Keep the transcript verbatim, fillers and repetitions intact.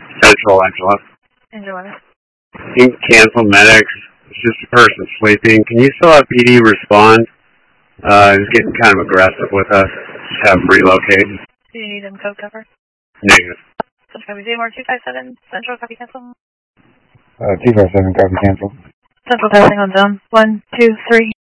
Central, Angela. Angela. You can cancel medics. It's just a person sleeping. Can you still have P D respond? Uh, he's getting kind of aggressive with us. Just have him relocate. Do you need him code cover? Negative. Central copy Seymour two five seven. Central copy cancel. Uh, two five seven copy cancel. Central passing on zone. One, two, three.